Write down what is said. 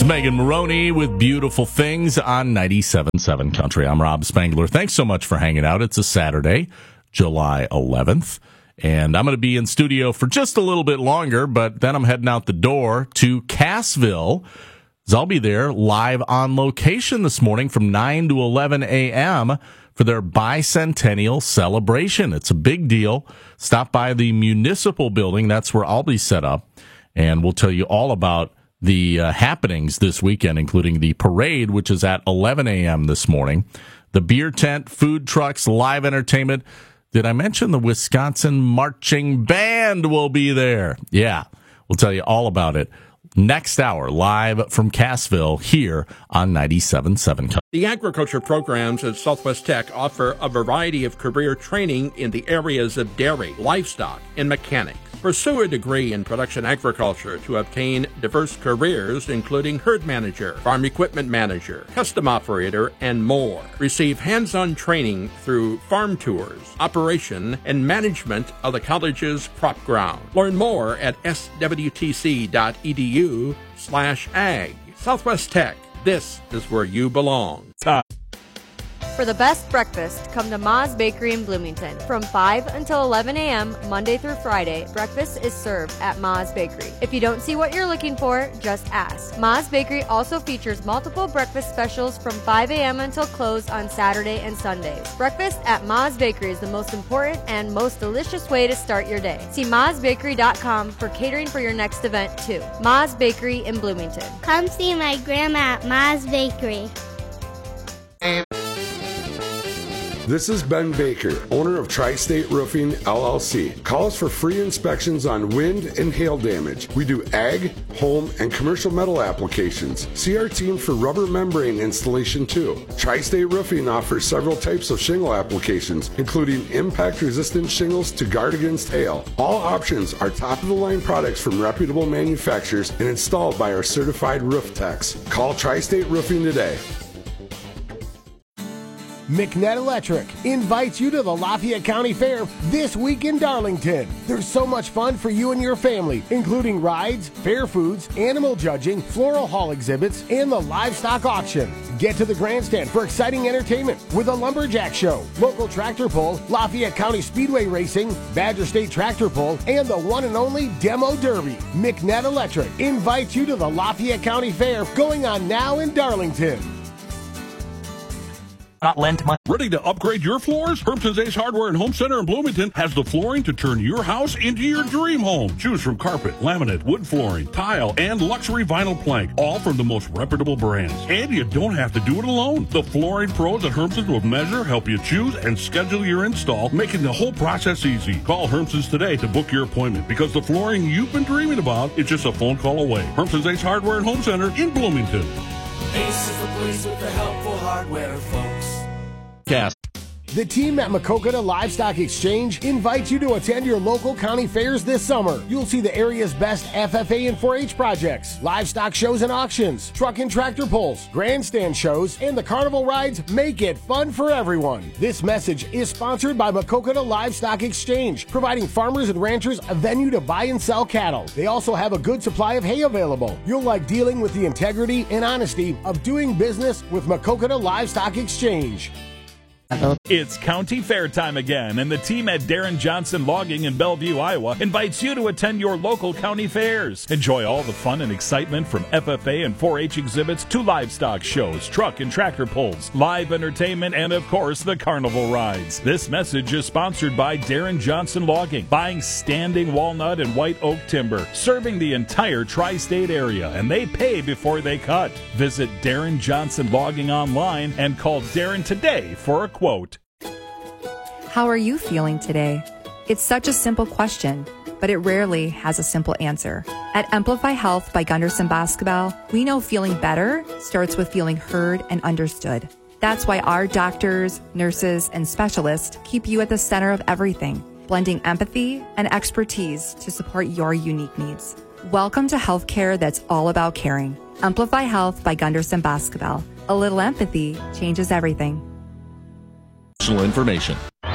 Megan Maroney with Beautiful Things on 97.7 Country. I'm Rob Spangler. Thanks so much for hanging out. It's a Saturday, July 11th, and I'm going to be in studio for just a little bit longer, but then I'm heading out the door to Cassville. I'll be there live on location this morning from 9 to 11 a.m. for their bicentennial celebration. It's a big deal. Stop by the municipal building. That's where I'll be set up, and we'll tell you all about the happenings this weekend, including the parade, which is at 11 a.m. this morning, the beer tent, food trucks, live entertainment. Did I mention the Wisconsin Marching Band will be there? Yeah, we'll tell you all about it next hour, live from Cassville here on 97.7. The agriculture programs at Southwest Tech offer a variety of career training in the areas of dairy, livestock, and mechanics. Pursue a degree in production agriculture to obtain diverse careers, including herd manager, farm equipment manager, custom operator, and more. Receive hands-on training through farm tours, operation, and management of the college's crop ground. Learn more at swtc.edu/ag. Southwest Tech. This is where you belong. For the best breakfast, come to Ma's Bakery in Bloomington. From 5 until 11 a.m., Monday through Friday, breakfast is served at Ma's Bakery. If you don't see what you're looking for, just ask. Ma's Bakery also features multiple breakfast specials from 5 a.m. until close on Saturday and Sundays. Breakfast at Ma's Bakery is the most important and most delicious way to start your day. See Ma'sBakery.com for catering for your next event, too. Ma's Bakery in Bloomington. Come see my grandma at Ma's Bakery. This is Ben Baker, owner of Tri-State Roofing, LLC. Call us for free inspections on wind and hail damage. We do ag, home, and commercial metal applications. See our team for rubber membrane installation too. Tri-State Roofing offers several types of shingle applications, including impact-resistant shingles to guard against hail. All options are top-of-the-line products from reputable manufacturers and installed by our certified roof techs. Call Tri-State Roofing today. McNett Electric invites you to the Lafayette County Fair this week in Darlington. There's so much fun for you and your family, including rides, fair foods, animal judging, floral hall exhibits, and the livestock auction. Get to the grandstand for exciting entertainment with a lumberjack show, local tractor pull, Lafayette County Speedway Racing, Badger State Tractor Pull, and the one and only Demo Derby. McNett Electric invites you to the Lafayette County Fair going on now in Darlington. Not lent money. Ready to upgrade your floors? Hermson's Ace Hardware and Home Center in Bloomington has the flooring to turn your house into your dream home. Choose from carpet, laminate, wood flooring, tile, and luxury vinyl plank, all from the most reputable brands. And you don't have to do it alone. The flooring pros at Hermson's will measure, help you choose, and schedule your install, making the whole process easy. Call Hermson's today to book your appointment, because the flooring you've been dreaming about is just a phone call away. Hermson's Ace Hardware and Home Center in Bloomington. Ace is the place with the helpful hardware, folks. Cast. The team at Maquoketa Livestock Exchange invites you to attend your local county fairs this summer. You'll see the area's best FFA and 4-H projects, livestock shows and auctions, truck and tractor pulls, grandstand shows, and the carnival rides make it fun for everyone. This message is sponsored by Maquoketa Livestock Exchange, providing farmers and ranchers a venue to buy and sell cattle. They also have a good supply of hay available. You'll like dealing with the integrity and honesty of doing business with Maquoketa Livestock Exchange. It's county fair time again, and the team at Darren Johnson Logging in Bellevue, Iowa invites you to attend your local county fairs. Enjoy all the fun and excitement from FFA and 4-H exhibits to livestock shows, truck and tractor pulls, live entertainment, and of course the carnival rides. This message is sponsored by Darren Johnson Logging, buying standing walnut and white oak timber, serving the entire tri-state area, and they pay before they cut. Visit Darren Johnson Logging online and call Darren today for a quote. How are you feeling today? It's such a simple question, but it rarely has a simple answer. At Amplify Health by Gunderson Basketball, we know feeling better starts with feeling heard and understood. That's why our doctors, nurses, and specialists keep you at the center of everything, blending empathy and expertise to support your unique needs. Welcome to healthcare that's all about caring. Amplify Health by Gunderson Basketball. A little empathy changes everything. Information.